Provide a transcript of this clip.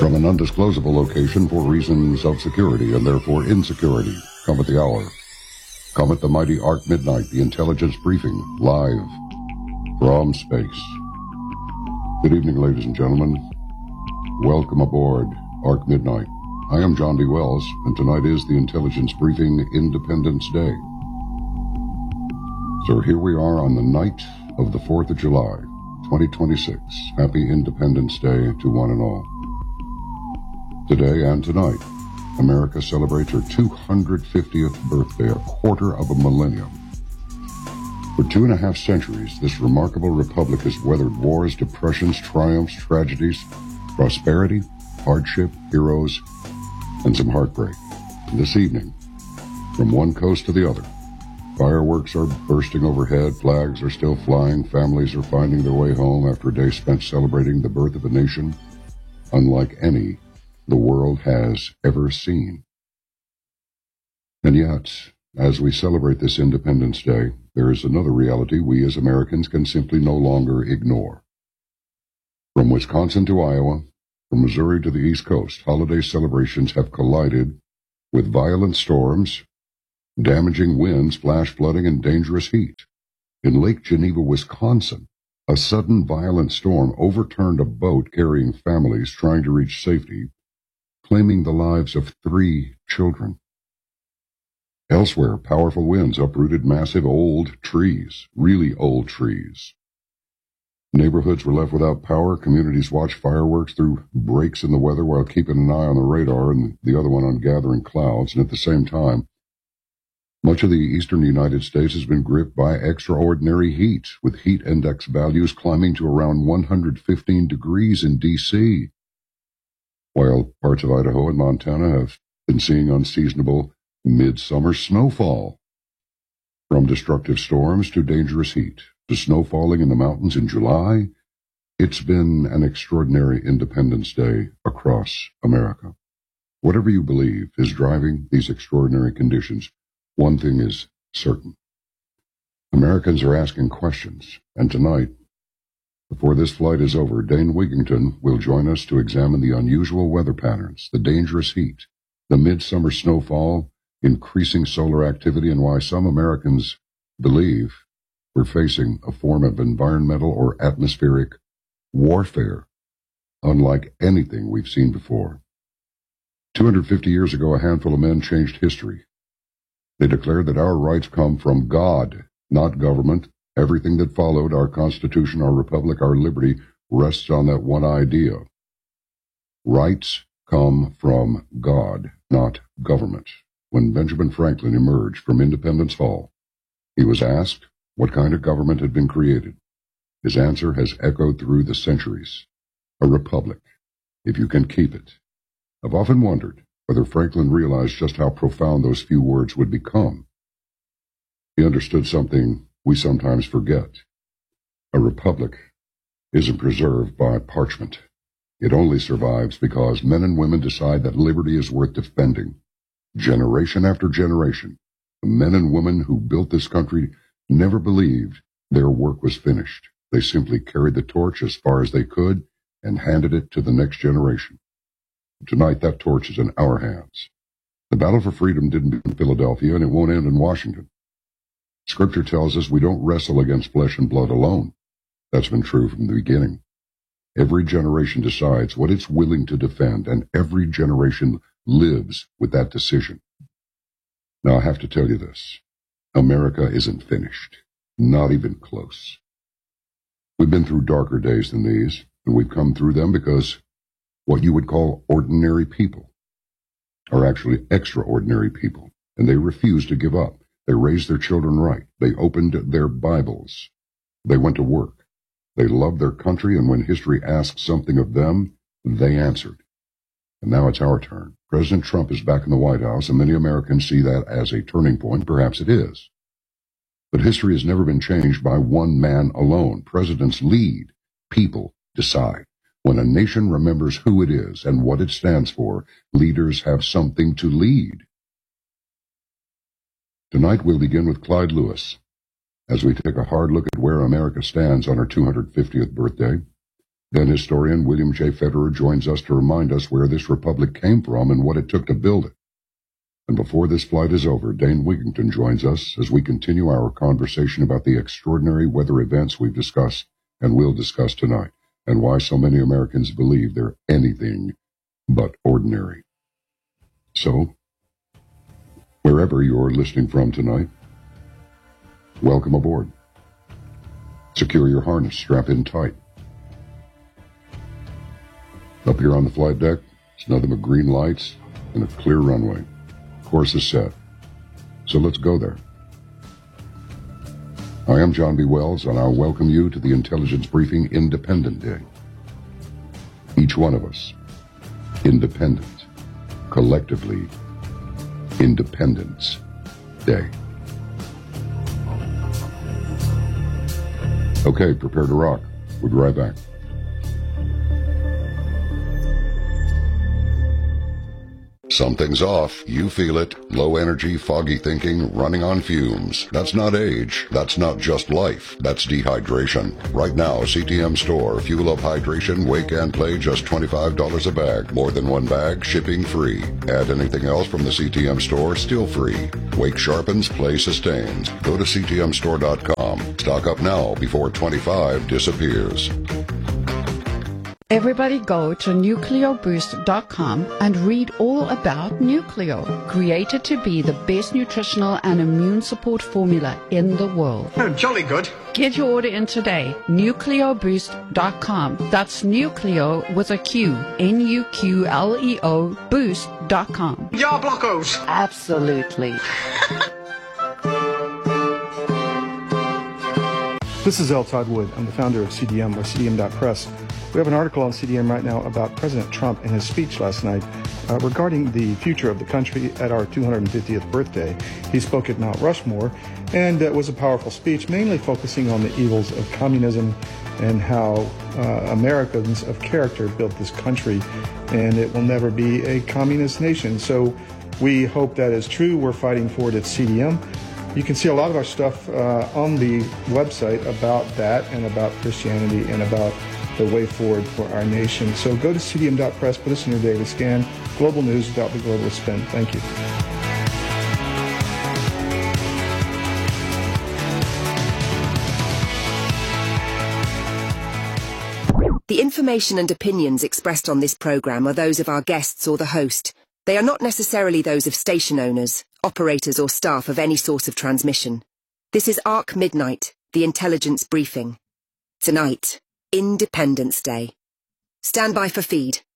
From an undisclosable location for reasons of security and therefore insecurity, come at the hour. Come at the mighty Ark Midnight, the intelligence briefing, live from space. Good evening, ladies and gentlemen. Welcome aboard Ark Midnight. I am John D. Wells, and tonight is the intelligence briefing Independence Day. So here we are on the night of the 4th of July, 2026. Happy Independence Day to one and all. Today and tonight, America celebrates her 250th birthday, a quarter of a millennium. For 2.5 centuries, this remarkable republic has weathered wars, depressions, triumphs, tragedies, prosperity, hardship, heroes, and some heartbreak. This evening, from one coast to the other, fireworks are bursting overhead, flags are still flying, families are finding their way home after a day spent celebrating the birth of a nation unlike any the world has ever seen. And yet, as we celebrate this Independence Day, there is another reality we as Americans can simply no longer ignore. From Wisconsin to Iowa, from Missouri to the East Coast, holiday celebrations have collided with violent storms, damaging winds, flash flooding, and dangerous heat. In Lake Geneva, Wisconsin, a sudden violent storm overturned a boat carrying families trying to reach safety, claiming the lives of 3 children. Elsewhere, powerful winds uprooted massive old trees, really old trees. Neighborhoods were left without power. Communities watched fireworks through breaks in the weather while keeping an eye on the radar and the other one on gathering clouds. And at the same time, much of the eastern United States has been gripped by extraordinary heat, with heat index values climbing to around 115 degrees in D.C., while parts of Idaho and Montana have been seeing unseasonable midsummer snowfall. From destructive storms to dangerous heat to snow falling in the mountains in July, it's been an extraordinary Independence Day across America. Whatever you believe is driving these extraordinary conditions, one thing is certain. Americans are asking questions, and tonight, before this flight is over, Dane Wigington will join us to examine the unusual weather patterns, the dangerous heat, the midsummer snowfall, increasing solar activity, and why some Americans believe we're facing a form of environmental or atmospheric warfare unlike anything we've seen before. 250 years ago, a handful of men changed history. They declared that our rights come from God, not government. Everything that followed, our Constitution, our Republic, our liberty, rests on that one idea. Rights come from God, not government. When Benjamin Franklin emerged from Independence Hall, he was asked what kind of government had been created. His answer has echoed through the centuries. A republic, if you can keep it. I've often wondered whether Franklin realized just how profound those few words would become. He understood something we sometimes forget. A republic isn't preserved by parchment. It only survives because men and women decide that liberty is worth defending. Generation after generation, the men and women who built this country never believed their work was finished. They simply carried the torch as far as they could and handed it to the next generation. Tonight, that torch is in our hands. The battle for freedom didn't begin in Philadelphia, and it won't end in Washington. Scripture tells us we don't wrestle against flesh and blood alone. That's been true from the beginning. Every generation decides what it's willing to defend, and every generation lives with that decision. Now, I have to tell you this. America isn't finished. Not even close. We've been through darker days than these, and we've come through them because what you would call ordinary people are actually extraordinary people, and they refuse to give up. They raised their children right. They opened their Bibles. They went to work. They loved their country, and when history asked something of them, they answered. And now it's our turn. President Trump is back in the White House, and many Americans see that as a turning point. Perhaps it is. But history has never been changed by one man alone. Presidents lead. People decide. When a nation remembers who it is and what it stands for, leaders have something to lead. Tonight we'll begin with Clyde Lewis, as we take a hard look at where America stands on her 250th birthday. Then historian William J. Federer joins us to remind us where this republic came from and what it took to build it. And before this flight is over, Dane Wigington joins us as we continue our conversation about the extraordinary weather events we've discussed and will discuss tonight, and why so many Americans believe they're anything but ordinary. So, wherever you're listening from tonight, welcome aboard. Secure your harness, strap in tight. Up here on the flight deck, it's nothing but green lights and a clear runway. Course is set. So let's go there. I am John B. Wells, and I'll welcome you to the Intelligence Briefing Independent Day. Each one of us, independent, collectively, Independence Day. Okay, prepare to rock. We'll be right back. Something's off. You feel it. Low energy, foggy thinking, running on fumes. That's not age. That's not just life. That's dehydration. Right now, CTM Store. Fuel up hydration, wake and play, just $25 a bag. More than one bag, shipping free. Add anything else from the CTM Store, still free. Wake sharpens, play sustains. Go to ctmstore.com. Stock up now before 25 disappears. Everybody go to nucleoboost.com and read all about Nucleo, created to be the best nutritional and immune support formula in the world. Oh, jolly good. Get your order in today, nucleoboost.com. That's Nucleo with a Q, Nuqleo boost.com. Ya blockos. Absolutely. This is L. Todd Wood. I'm the founder of CDM, or CDM.press. We have an article on CDM right now about President Trump and his speech last night regarding the future of the country at our 250th birthday. He spoke at Mount Rushmore, and it was a powerful speech, mainly focusing on the evils of communism and how Americans of character built this country, and it will never be a communist nation. So we hope that is true. We're fighting for it at CDM. You can see a lot of our stuff on the website about that and about Christianity and about the way forward for our nation. So go to cdm.press, put us in your daily scan. Global news without the globalist spin. Thank you. The information and opinions expressed on this program are those of our guests or the host. They are not necessarily those of station owners, operators or staff of any source of transmission. This is ARC Midnight, the Intelligence Briefing. Tonight, Independence Day. Stand by for feed.